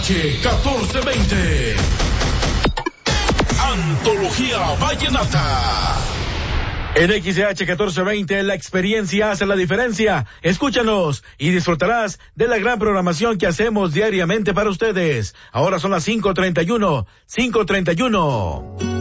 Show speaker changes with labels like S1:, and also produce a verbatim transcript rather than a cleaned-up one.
S1: catorce veinte. Antología Vallenata.
S2: En X H catorce veinte, la experiencia hace la diferencia. Escúchanos y disfrutarás de la gran programación que hacemos diariamente para ustedes. Ahora son las cinco treinta y uno. cinco treinta y uno.